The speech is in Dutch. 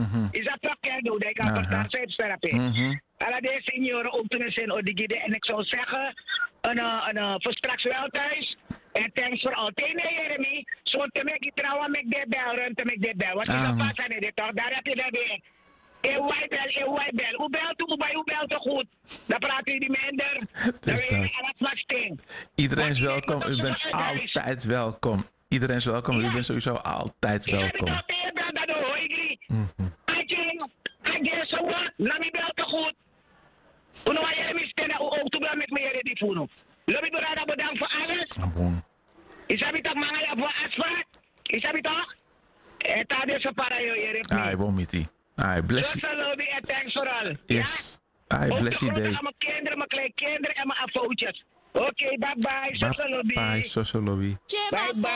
Is dat toch doen? Ik heb het daar zelfs therapie. Alla de senioren ook toen zijn odigide. En ik zou zeggen, voor straks wel thuis. En thanks voor altijd, nee, Jeremy. Zo te make it trouwen met de bel, run te make de bel. Wat is dat pas aan dit toch? Daar heb je dat weer. Hoe belt toch goed? Dan praat u die minder. Dan weet je alles wat stinkt. Iedereen is welkom. U bent altijd welkom. Iedereen is welkom. U bent sowieso altijd welkom. Ik heb het al hoor, ik denk zo wat. Laat me bel toch goed. Hoe nou jij miskennen ook te bel met me die voelen. Laat me bedankt voor alles. Is dat toch mangala voor asfalt? Is dat toch? Het is een parajo hier. I won't meet you. I bless you. Social lobby en thanks vooral. Yes. I bless you day. Mijn kinderen, mijn kleinkinderen en mijn afvoetjes. Oké, bye bye. Social lobby. Bye, social lobby. Bye bye.